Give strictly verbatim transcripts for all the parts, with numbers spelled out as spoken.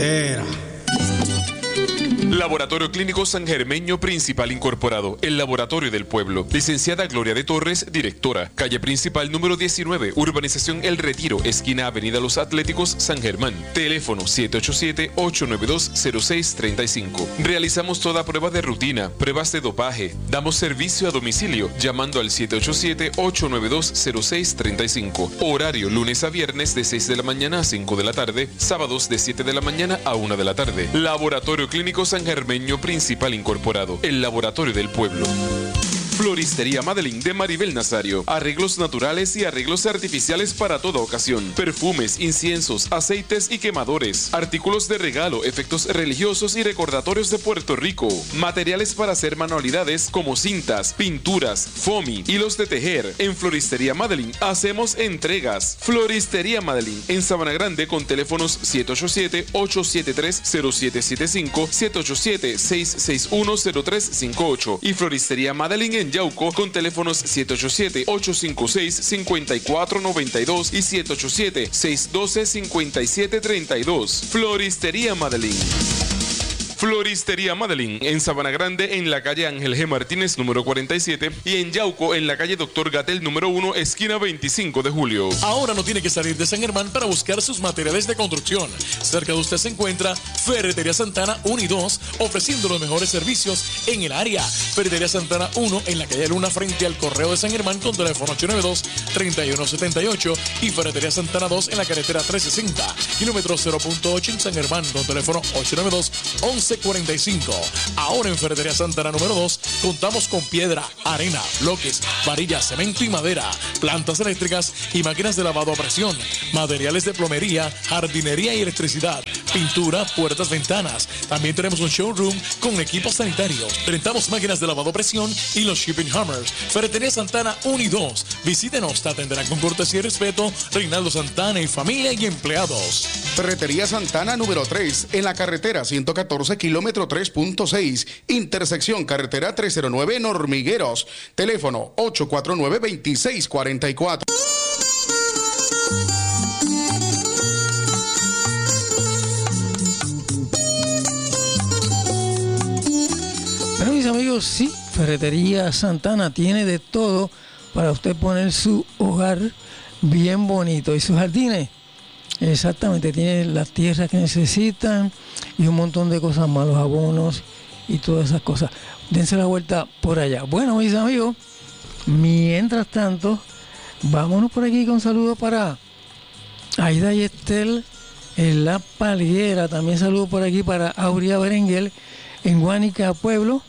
Era. Laboratorio Clínico San Germeño Principal Incorporado, el laboratorio del pueblo. Licenciada Gloria de Torres, directora. Calle Principal número diecinueve, Urbanización El Retiro, esquina Avenida Los Atléticos, San Germán. Teléfono siete ocho siete, ocho nueve dos, cero seis tres cinco. Realizamos toda prueba de rutina, pruebas de dopaje. Damos servicio a domicilio llamando al siete ocho siete, ocho nueve dos, cero seis tres cinco. Horario lunes a viernes de seis de la mañana a cinco de la tarde, sábados de siete de la mañana a una de la tarde. Laboratorio Clínico San Germeño Principal Incorporado, el laboratorio del pueblo. Floristería Madeline de Maribel Nazario. Arreglos naturales y arreglos artificiales para toda ocasión. Perfumes, inciensos, aceites y quemadores. Artículos de regalo, efectos religiosos y recordatorios de Puerto Rico. Materiales para hacer manualidades como cintas, pinturas, foamy, hilos de tejer. En Floristería Madeline hacemos entregas. Floristería Madeline en Sabana Grande con teléfonos siete ocho siete, ocho siete tres, cero siete siete cinco, siete ocho siete, seis seis uno, cero tres cinco ocho y Floristería Madeline en Yauco con teléfonos siete ocho siete, ocho cinco seis, cinco cuatro nueve dos y siete ocho siete, seis uno dos, cinco siete tres dos. Floristería Madeline. Floristería Madeline en Sabana Grande en la calle Ángel G. Martínez número cuarenta y siete y en Yauco en la calle Doctor Gatel número uno esquina veinticinco de julio. Ahora no tiene que salir de San Germán para buscar sus materiales de construcción. Cerca de usted se encuentra Ferretería Santana uno y dos ofreciendo los mejores servicios en el área. Ferretería Santana uno en la calle Luna frente al Correo de San Germán con teléfono ocho nueve dos, tres uno siete ocho y Ferretería Santana dos en la carretera trescientos sesenta, kilómetro cero punto ocho en San Germán con teléfono ocho nueve dos, once cuarenta y cinco. Ahora en Ferretería Santana número dos contamos con piedra, arena, bloques, varillas, cemento y madera, plantas eléctricas y máquinas de lavado a presión, materiales de plomería, jardinería y electricidad, pintura, puertas, ventanas. También tenemos un showroom con equipo sanitario. Rentamos máquinas de lavado a presión y los shipping hammers. Ferretería Santana uno y dos. Visítenos, te atenderán con cortesía y respeto. Reinaldo Santana y familia y empleados. Ferretería Santana número tres en la carretera ciento catorce, kilómetro tres punto seis, intersección carretera trescientos nueve en Hormigueros. Teléfono ocho cuatro nueve, dos seis cuatro cuatro. Bueno, mis amigos, sí, Ferretería Santana tiene de todo para usted poner su hogar bien bonito. ¿Y sus jardines? Exactamente, tiene las tierras que necesitan y un montón de cosas más, los abonos y todas esas cosas. Dense la vuelta por allá. Bueno, mis amigos, mientras tanto, vámonos por aquí con saludos para Aida y Estel en La Palguera. También saludos por aquí para Aurea Berenguel en Guánica, Pueblo.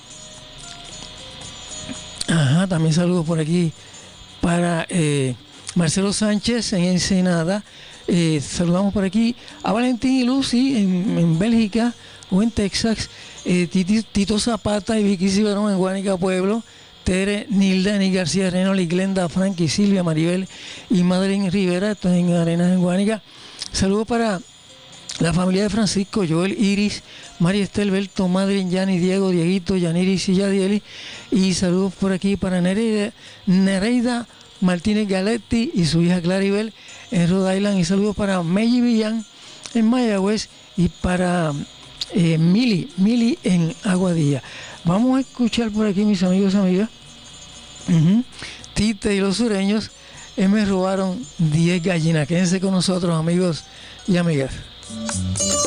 Ajá, también saludos por aquí para eh, Marcelo Sánchez en Ensenada. Eh, saludamos por aquí a Valentín y Lucy en, en Bélgica o en Texas, eh, Titi, Tito Zapata y Vicky Ciberón en Guánica, Pueblo, Tere, Nilda, Ni García Renoli, Glenda, Frankie, Silvia, Maribel y Madeline Rivera, esto es en Arenas en Guánica. Saludos para la familia de Francisco, Joel, Iris, María Estel, Belto, Madeline, Yani, Diego, Dieguito, Yaniris y Yadieli. Y saludos por aquí para Nereida, Nereida Martínez Galetti y su hija Claribel en Rhode Island, y saludos para Meji Villán en Mayagüez y para eh, Mili, Mili en Aguadilla. Vamos a escuchar por aquí, mis amigos y amigas. Uh-huh. Tite y los sureños eh, me robaron diez gallinas. Quédense con nosotros, amigos y amigas.